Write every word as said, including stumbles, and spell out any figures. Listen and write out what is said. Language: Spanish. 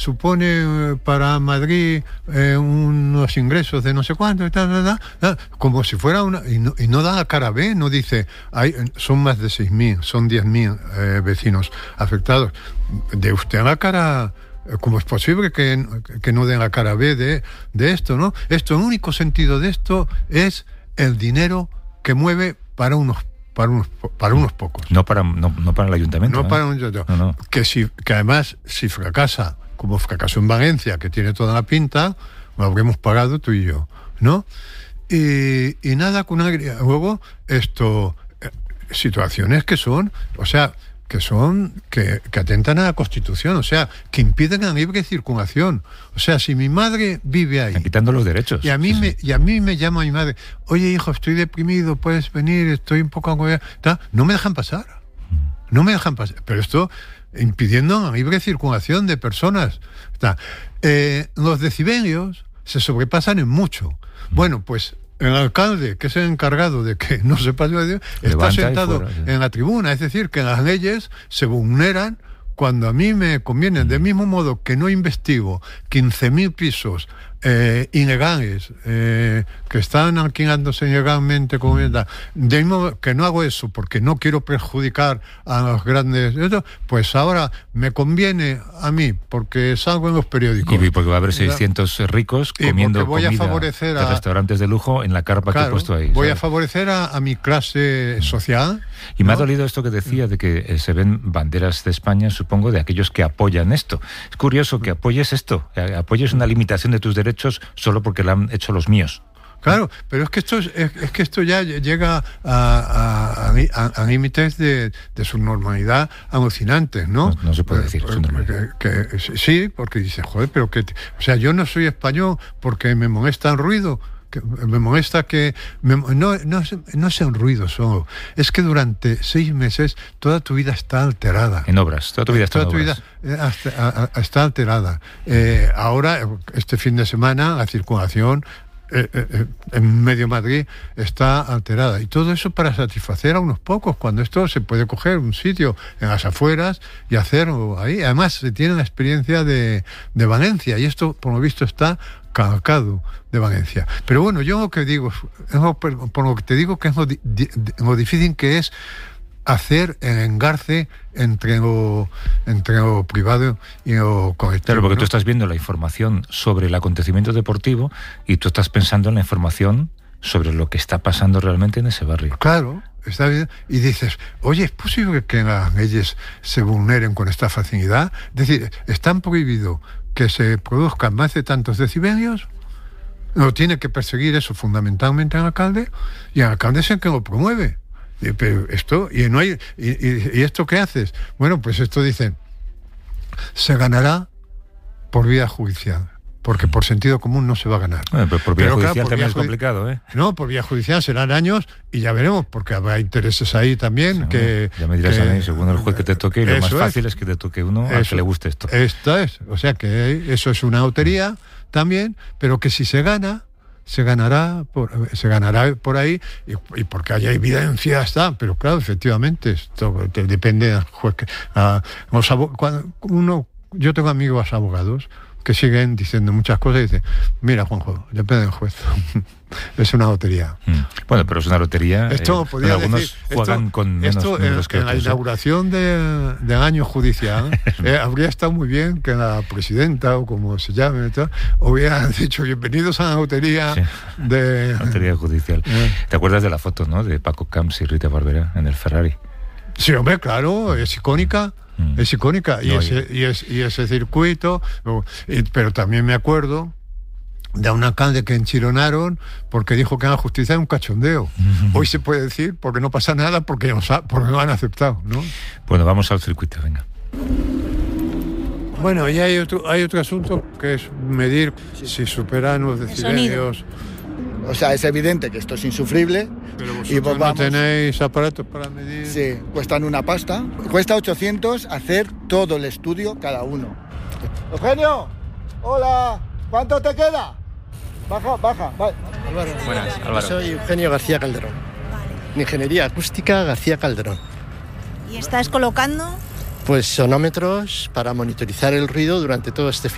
supone eh, para Madrid eh, unos ingresos de no sé cuánto, y tal, tal, tal, tal, como si fuera una... Y no, y no da la cara B, no dice, hay, son más de seis mil, son diez mil eh, vecinos afectados. De usted la cara... ¿Cómo es posible que, que no den la cara B de, de esto, no? Esto, el único sentido de esto es el dinero que mueve para unos para unos para unos pocos. No para no, no para el ayuntamiento. No ¿eh? para un ayuntamiento. No, no. Que si que además si fracasa, como fracasó en Valencia, que tiene toda la pinta, lo habremos pagado tú y yo, ¿no? Y, y nada con una luego esto eh, situaciones que son, o sea, que son, que, que atentan a la Constitución, o sea, que impiden la libre circulación. O sea, si mi madre vive ahí... Están quitando los derechos. Y a mí, sí, me, sí. y a mí me llama mi madre, oye, hijo, estoy deprimido, puedes venir, estoy un poco agobiado. No me dejan pasar. No me dejan pasar. Pero esto impidiendo la libre circulación de personas. Eh, los decibelios se sobrepasan en mucho. Bueno, pues... El alcalde, que es el encargado de que no se pase, está Levanta sentado fuera, sí. en la tribuna. Es decir, que las leyes se vulneran cuando a mí me conviene. Del mismo modo que no investigo quince mil pisos eh, ilegales eh, que están alquilándose ilegalmente, como de mismo modo que no hago eso porque no quiero perjudicar a los grandes, pues ahora me conviene a mí porque salgo en los periódicos. Y porque va a haber seiscientos ricos comiendo voy a comida favorecer a, de restaurantes de lujo en la carpa claro, que he puesto ahí. Voy ¿sabes? a favorecer a, a mi clase social. Y me ¿no? ha dolido esto que decía de que eh, se ven banderas de España, supongo, de aquellos que apoyan esto. Es curioso que apoyes esto, que apoyes una limitación de tus derechos solo porque la han hecho los míos. Claro, pero es que esto es, es que esto ya llega a, a, a, a límites de, de subnormalidad alucinantes, ¿no? No, no se puede decir subnormalidad. Que, que, sí, porque dice, joder, pero que... O sea, yo no soy español porque me molesta el ruido. Que me molesta que... Me, no, no, no sea un ruido solo. Es que durante seis meses toda tu vida está alterada. En obras. Toda tu vida está toda en tu obras. vida hasta, a, está alterada. Eh, ahora, este fin de semana, la circulación... Eh, eh, en medio Madrid está alterada y todo eso para satisfacer a unos pocos, cuando esto se puede coger un sitio en las afueras y hacerlo ahí. Además se tiene la experiencia de, de Valencia y esto por lo visto está calcado de Valencia. Pero bueno, yo lo que digo es lo, por lo que te digo que es lo, di, di, lo difícil que es hacer el engarce entre lo, entre lo privado y lo colectivo. Claro, porque ¿no? tú estás viendo la información sobre el acontecimiento deportivo y tú estás pensando en la información sobre lo que está pasando realmente en ese barrio. Claro, está bien. Y dices, oye, ¿es posible que las leyes se vulneren con esta facilidad? Es decir, ¿están prohibido que se produzcan más de tantos decibelios? Lo tiene que perseguir eso fundamentalmente el alcalde, y el alcalde es el que lo promueve. Pero esto, y no hay, y, y, y esto ¿qué haces? Bueno, pues esto dicen, se ganará por vía judicial, porque por sentido común no se va a ganar. Bueno, pero por vía pero, judicial claro, por también vía es complicado, ¿eh? No, por vía judicial serán años y ya veremos, porque habrá intereses ahí también. Sí, que ya me dirás que, a mí, según el juez que te toque, y lo más fácil es, es que te toque uno eso, al que le guste esto. Esto es, o sea que eso es una lotería también, pero que si se gana, se ganará por, se ganará por ahí y, y porque haya evidencia está, pero claro, efectivamente esto te, depende del juez que, a, los abo, cuando uno, yo tengo amigos abogados que siguen diciendo muchas cosas y dicen, mira Juanjo, depende del juez. Es una lotería. Mm. Bueno, pero es una lotería. Esto eh, podría algunos decir, juegan esto, con menos esto números en, que en otros. la inauguración de, del año judicial eh, habría estado muy bien que la presidenta, o como se llame, tal, hubiera dicho bienvenidos a la lotería sí. de... La lotería judicial. Eh. ¿Te acuerdas de la foto, no? De Paco Camps y Rita Barberá en el Ferrari. Sí, hombre, claro, es icónica. Mm. Es icónica. Y, no, ese, y, es, y ese circuito. Y, pero también me acuerdo de un alcalde que enchironaron porque dijo que la justicia era un cachondeo. Uh-huh. Hoy se puede decir porque no pasa nada porque no, porque no han aceptado, ¿no? Bueno, vamos al circuito, venga. Bueno, y hay otro, hay otro asunto que es medir si superan los decibelios. O sea, es evidente que esto es insufrible. Pero vosotros y pues vamos, no tenéis aparatos para medir. Sí, cuestan una pasta. Cuesta ochocientos hacer todo el estudio cada uno. Eugenio, hola, ¿cuánto te queda? Baja, baja, vale. Álvaro, buenas, Álvaro. Soy Eugenio García Calderón. Vale. Ingeniería Acústica García Calderón. ¿Y estás colocando? Pues sonómetros para monitorizar el ruido durante todo este fin.